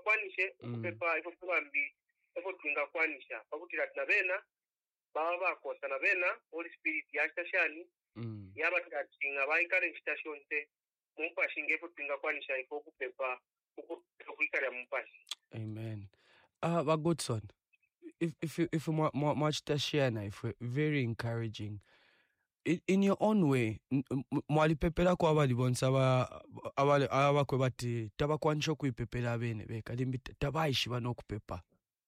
bakwanishe okupepa ifo kubambi ifo twingakwanisha pakuti latina bena baba bakosa na bena Holy Spirit yashashani yaba tatinga baikale station te mumpashinge ifo twingakwanisha ifo kupepa ukuikala mumpashi. Amen. But good son, if you much to share now, if very encouraging. In your own way, mwali pepela kwa abali bonsa abakwe bati tabakwanisha kuipepela bene beka limbi tabaishi banokupepa.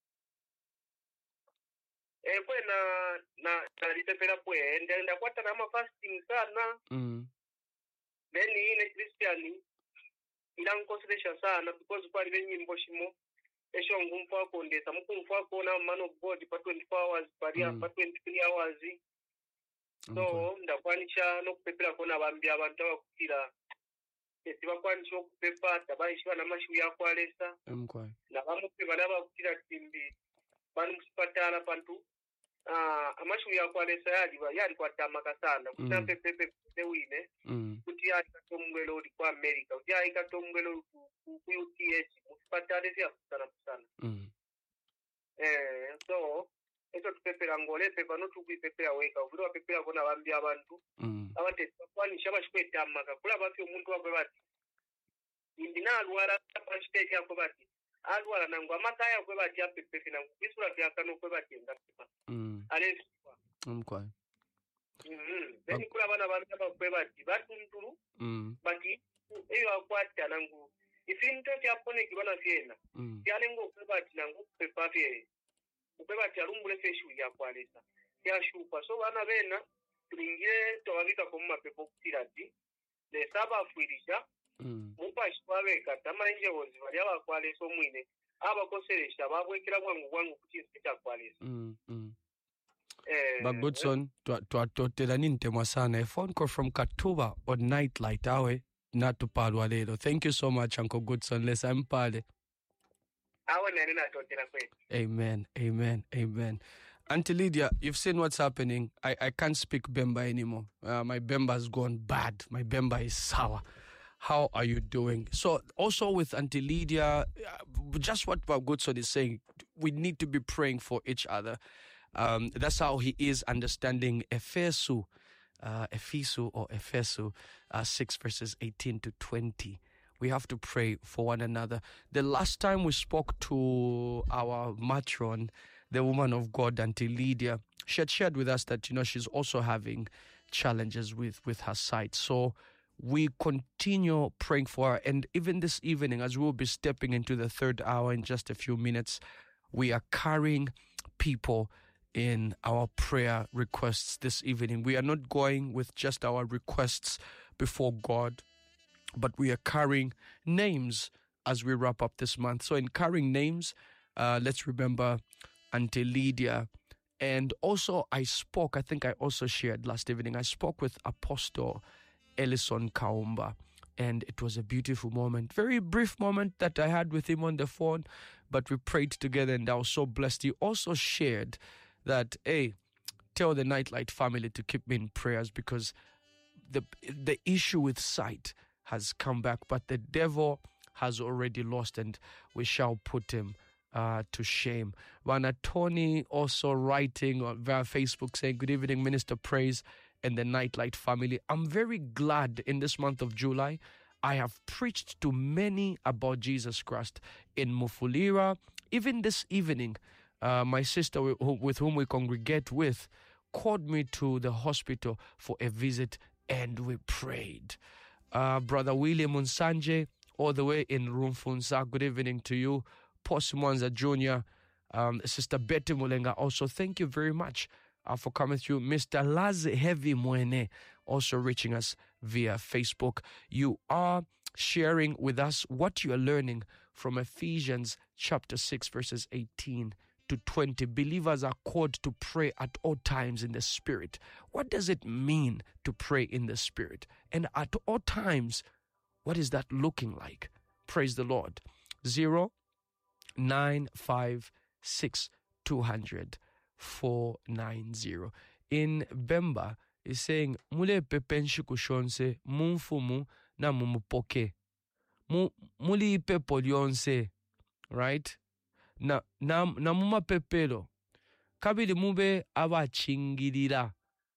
Kwe na litepela kwe ndenda kwata na fasting sana. Then ine Christian ilankonsideration sana because kwa livenyi mboshimo esho ngumfa kondesa mukumfa kona man of God pa 24 hours paria pa 23 hours. So ndakwanisha no kupepela kona bambi abantu abakutira etibakwanisha okupepa tabaishwa na mashu yakwalesa na bamupe balaba kutira timbi banu musipatala pantu amashu yakwalesa yali kwatamaka sana kutampe pepe wine kuti yali katomwelo uli kwa America kuti yali katomwelo ku UTH musipatala sia kusana so eto tupepera ngole pepa no tukipepera weka uviro wapepera kona bambi abantu abate kwanisha bashkweta amaka kula bafi umuntu wakwe bati indina alwala pa stage yakwe bati alwala nangu amakaya kwe bati apepepe nangu bisura byakano kwe bati ngapepa aleswa mkwa then kula bana bambi bakwe bati batunturu bati eyo akwata nangu ifinto cyapone kibana vyena cyane ngo kwe bati nangu pepa vye ubeba cyarungule feshu yakwalesa yashupa so bana bena tulingiye tobabika ko mapepo kutirati le saba fuirisha mupashi babeka tamanje bozi bali abakwalesa omwine abakoseresha babwekera bwangu kuti sitakwalesa but good son twatotela nintemwa sana a phone call from Katuba on Nightlight awe natupalwa lelo. Thank you so much Uncle Goodson. Lesa mpale. Amen. Auntie Lydia, you've seen what's happening. I can't speak Bemba anymore. My Bemba has gone bad. My Bemba is sour. How are you doing? So also with Auntie Lydia, just what Goodson is saying, we need to be praying for each other. That's how he is understanding Ephesu 6 verses 18 to 20. We have to pray for one another. The last time we spoke to our matron, the woman of God, Auntie Lydia, she had shared with us that, she's also having challenges with her sight. So we continue praying for her. And even this evening, as we'll be stepping into the third hour in just a few minutes, we are carrying people in our prayer requests this evening. We are not going with just our requests before God, but we are carrying names as we wrap up this month. So in carrying names, let's remember Auntie Lydia. And also I think I also shared last evening, I spoke with Apostle Ellison Kaumba. And it was a beautiful moment, very brief moment that I had with him on the phone, but we prayed together and I was so blessed. He also shared that, hey, tell the Nightlight family to keep me in prayers because the issue with sight has come back, but the devil has already lost and we shall put him to shame. Wana Tony also writing via Facebook saying, good evening, Minister Praise and the Nightlight family. I'm very glad in this month of July, I have preached to many about Jesus Christ in Mufulira. Even this evening, my sister with whom we congregate with called me to the hospital for a visit and we prayed. Brother William Unsanje, all the way in Rumfunza, good evening to you. Post Mwanza Jr., Sister Betty Mulenga, also thank you very much for coming through. Mr. Laz Heavy Mwene, also reaching us via Facebook. You are sharing with us what you are learning from Ephesians chapter 6, verses 18 to 20. Believers are called to pray at all times in the Spirit. What does it mean to pray in the Spirit? And at all times, what is that looking like? Praise the Lord. 0956-200-490. In Bemba, is saying, Mule pepenshi kushonse, mumfumu na mumupoke. Muli pepo lyonse, right? Na mumapepero kabili mube abachingirira.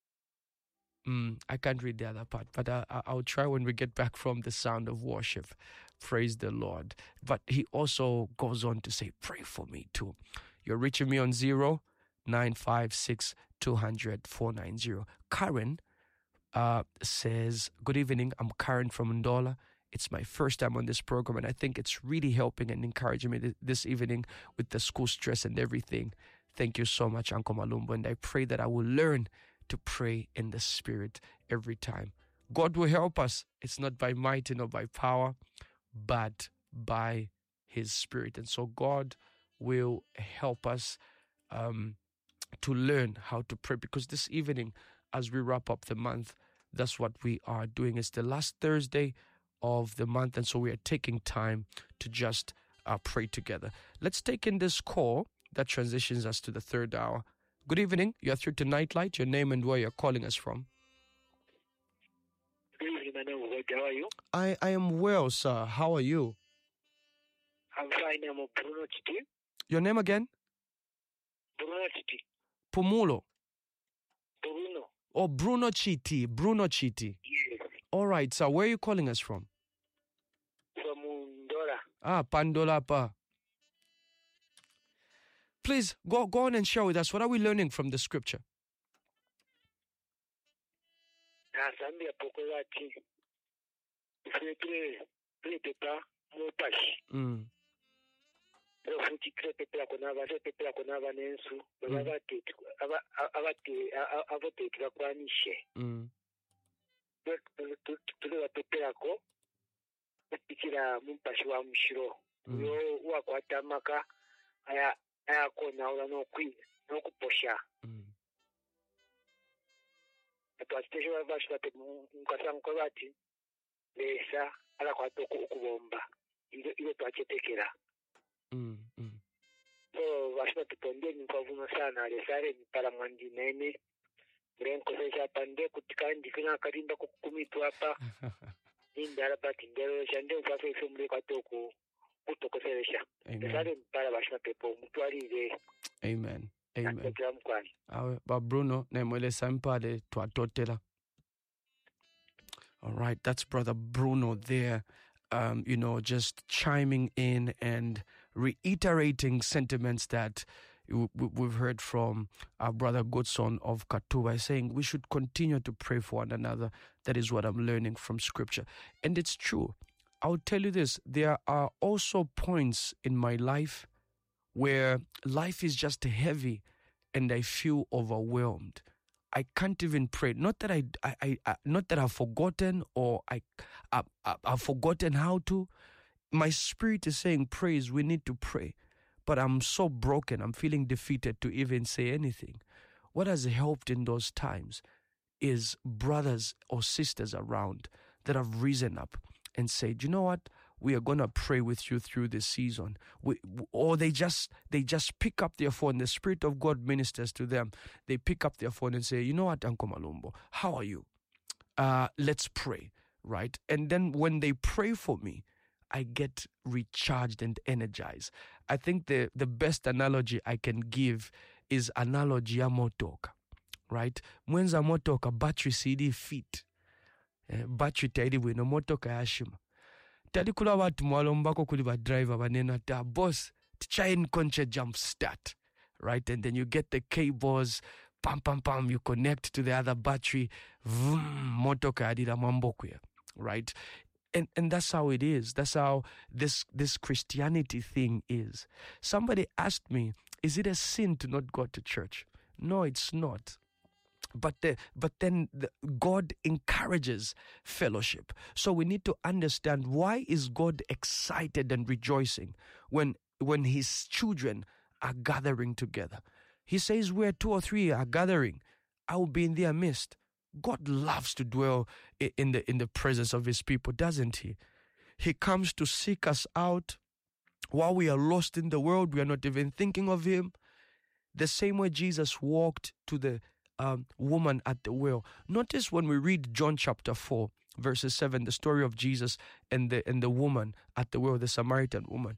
I can't read the other part, but I'll try when we get back from the sound of worship. Praise the Lord. But he also goes on to say, pray for me too. You're reaching me on 0956 200 490. Karen says, good evening. I'm Karen from Ndola. It's my first time on this program, and I think it's really helping and encouraging me this evening with the school stress and everything. Thank you so much, Uncle Malumbo, and I pray that I will learn to pray in the Spirit every time. God will help us. It's not by might nor by power, but by His Spirit. And so God will help us to learn how to pray, because this evening, as we wrap up the month, that's what we are doing. It's the last Thursday of the month, and so we are taking time to just pray together. Let's take in this call that transitions us to the third hour. Good evening. You're through to Nightlight. Your name and where you're calling us from. Good evening, Madam. How are you? I am well, sir. How are you? I'm fine. I'm Bruno Chiti. Your name again? Bruno Chiti. Pumulo. Bruno. Oh, Bruno Chiti. Bruno Chiti. Yes. All right, sir. Where are you calling us from? From Ndola. Pandola pa. Please, go on and share with us. What are we learning from the scripture? Asambia pokolati. Pepa mopashi. Futi pepa konava nensu. Abate kwanishe. Tule pepelako. Pikira mumpashi wa mshiro. Yo wakwata maka ayakona ula nokuposha. Twasitesha babashi bate mukasanko bati lesa ala kwato okubomba ile twachetekera. So bashima tupondeni kwavuno sana lesare mpala mwandi nene mrenko sesha pande kutikandi kina karimba kukumitu hapa indara bati ndero shande ufafe ifumule kwato kutokoselesha lesare mpala bashima pepo mutwalire. Amen. Amen. But Bruno, all right, that's Brother Bruno there, just chiming in and reiterating sentiments that we've heard from our brother Godson of Katuba, saying we should continue to pray for one another. That is what I'm learning from Scripture. And it's true. I'll tell you this, there are also points in my life where life is just heavy and I feel overwhelmed. I can't even pray. Not that I've forgotten or I've forgotten how to. My spirit is saying, praise, we need to pray. But I'm so broken, I'm feeling defeated to even say anything. What has helped in those times is brothers or sisters around that have risen up and said, you know what? We are going to pray with you through this season. Or they just pick up their phone. The Spirit of God ministers to them. They pick up their phone and say, you know what, Uncle Malumbo, how are you? Let's pray, right? And then when they pray for me, I get recharged and energized. I think the best analogy I can give is analogy ya motoka, right? Mwenza motoka battery CD fit. Battery taidi bwino motoka yashima. Tadi kula watu mwalombako kuli ba driver banena ta boss try conche jump start, right? And then you get the cables, pam, you connect to the other battery, vroom, motoka adira mambokuya, right? And that's how it is. That's how this Christianity thing is. Somebody asked me, is it a sin to not go to church? No, it's not. But then God encourages fellowship. So we need to understand, why is God excited and rejoicing when his children are gathering together? He says, where 2 or 3 are gathering, I will be in their midst. God loves to dwell in the presence of his people, doesn't he? He comes to seek us out while we are lost in the world. We are not even thinking of him. The same way Jesus walked to the woman at the well. Notice when we read John chapter 4, verses 7, the story of Jesus and the woman at the well, the Samaritan woman.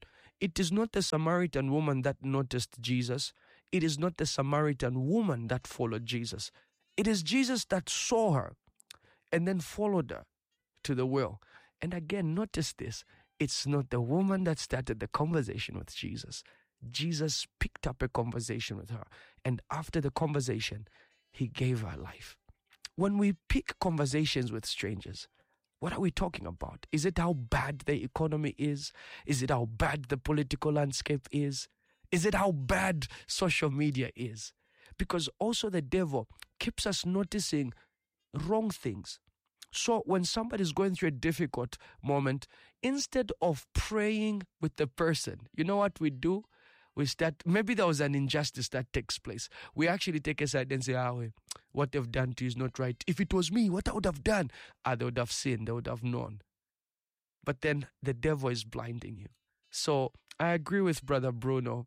It is not the Samaritan woman that noticed Jesus. It is not the Samaritan woman that followed Jesus. It is Jesus that saw her and then followed her to the well. And again, notice this. It's not the woman that started the conversation with Jesus. Jesus picked up a conversation with her. And after the conversation, he gave her life. When we pick conversations with strangers, what are we talking about? Is it how bad the economy is? Is it how bad the political landscape is? Is it how bad social media is? Because also the devil keeps us noticing wrong things. So when somebody is going through a difficult moment, instead of praying with the person, you know what we do? We start, maybe there was an injustice that takes place. We actually take a side and say, what they've done to you is not right. If it was me, what I would have done? They would have sinned, they would have known. But then the devil is blinding you. So I agree with Brother Bruno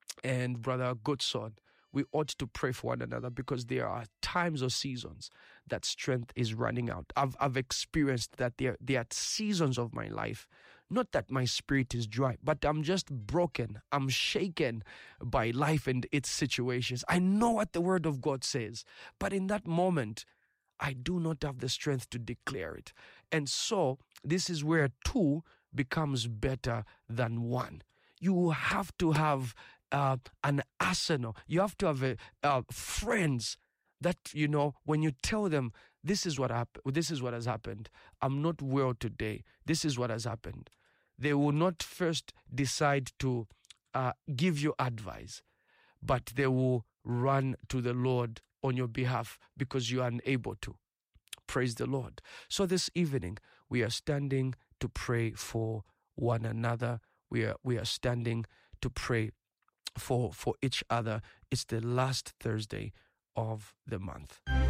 and Brother Goodson. We ought to pray for one another because there are times or seasons that strength is running out. I've experienced that there are seasons of my life, not that my spirit is dry, but I'm just broken. I'm shaken by life and its situations. I know what the Word of God says, but in that moment, I do not have the strength to declare it. And so this is where two becomes better than one. You have to have an arsenal. You have to have friends that, when you tell them, this is what has happened. I'm not well today. This is what has happened. They will not first decide to give you advice, but they will run to the Lord on your behalf because you are unable to. Praise the Lord. So this evening, we are standing to pray for one another. We are standing to pray for each other. It's the last Thursday of the month.